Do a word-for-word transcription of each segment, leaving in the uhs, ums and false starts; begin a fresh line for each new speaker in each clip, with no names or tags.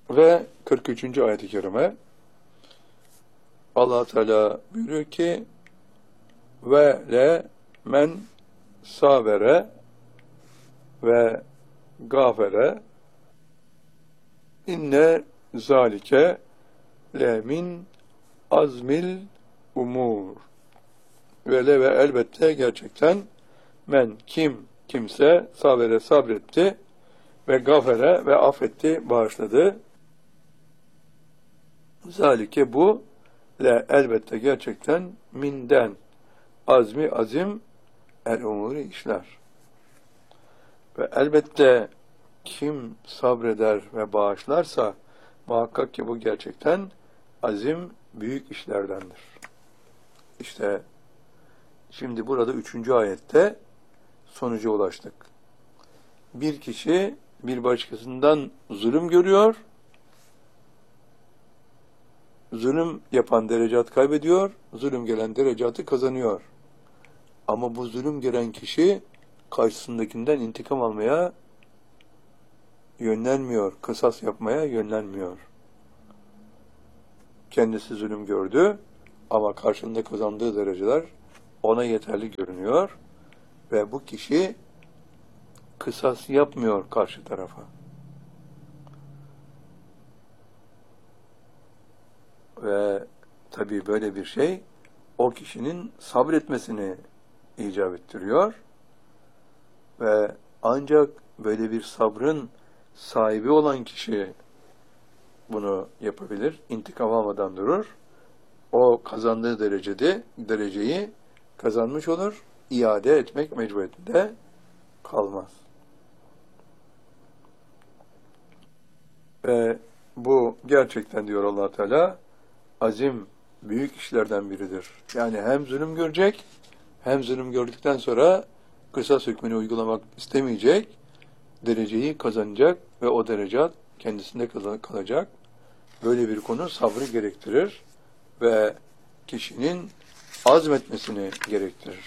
Ve kırk üçüncü ayet-i kerime Allah Teala buyuruyor ki ve le men sabere ve gafere inne zalike le min azmil umur. Ve ve elbette gerçekten men kim kimse sabere sabretti ve gafere ve affetti, bağışladı. Zalike bu le elbette gerçekten minden azmi azim el umuri işler. Ve elbette kim sabreder ve bağışlarsa muhakkak ki bu gerçekten azim büyük işlerdendir. İşte şimdi burada üçüncü ayette sonuca ulaştık. Bir kişi bir başkasından zulüm görüyor, zulüm yapan derecat kaybediyor, zulüm gelen derecatı kazanıyor. Ama bu zulüm gelen kişi karşısındakinden intikam almaya yönlenmiyor, kısas yapmaya yönlenmiyor. Kendisi zulüm gördü ama karşında kazandığı dereceler ona yeterli görünüyor ve bu kişi kısas yapmıyor karşı tarafa. Ve tabii böyle bir şey o kişinin sabretmesini icap ettiriyor ve ancak böyle bir sabrın sahibi olan kişi bunu yapabilir, intikam almadan durur. O kazandığı derecede dereceyi kazanmış olur, iade etmek mecburiyetinde kalmaz. Ve bu gerçekten diyor Allah Teala azim büyük işlerden biridir. Yani hem zulüm görecek, hem zulüm gördükten sonra kısas hükmünü uygulamak istemeyecek, dereceyi kazanacak ve o derece kendisinde kalacak. Böyle bir konu sabrı gerektirir ve kişinin azmetmesini gerektirir.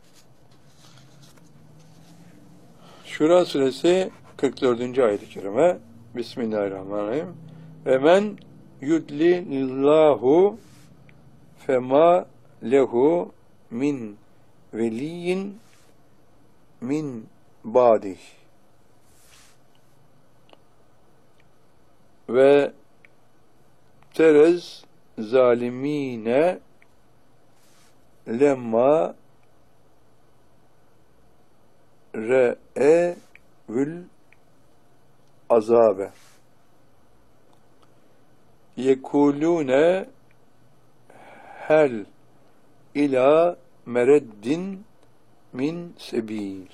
Şura suresi kırk dördüncü ayet-i kerime. Bismillahirrahmanirrahim. Ve men yudlilillahu fema lehu min veliyin min badih. Ve terez zalimine lemma re'evül azabe yekulune hel ila mereddin min sebil.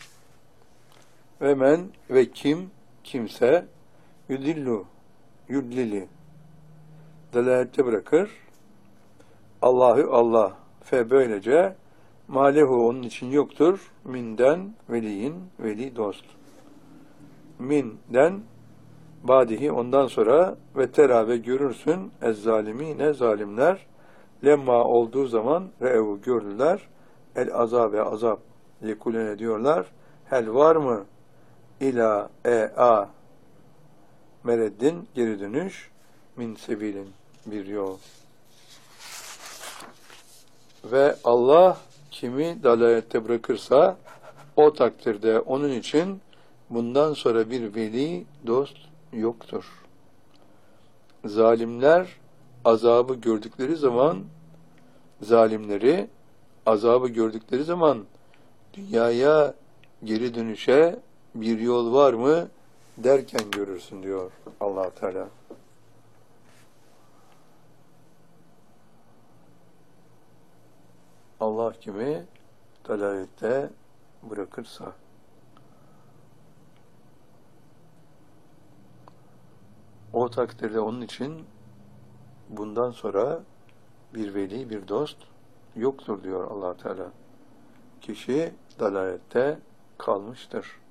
Ve men ve kim kimse yudillu yudlili delalette bırakır Allahü Allah fe böylece malehu onun için yoktur minden veliyin veli dost minden badihi ondan sonra ve terabe görürsün ez zalimine zalimler lemma olduğu zaman re'evu gördüler el azabe azap yekulene diyorlar hel var mı ila e a mereddin geri dönüş min sebilin bir yol. Ve Allah kimi dalalette bırakırsa o takdirde onun için bundan sonra bir veli dost yoktur. Zalimler azabı gördükleri zaman zalimleri azabı gördükleri zaman dünyaya geri dönüşe bir yol var mı derken görürsün diyor Allah Teala. Allah kimi dalalette bırakırsa o takdirde onun için bundan sonra bir veli, bir dost yoktur diyor Allah Teala. Kişi dalalette kalmıştır.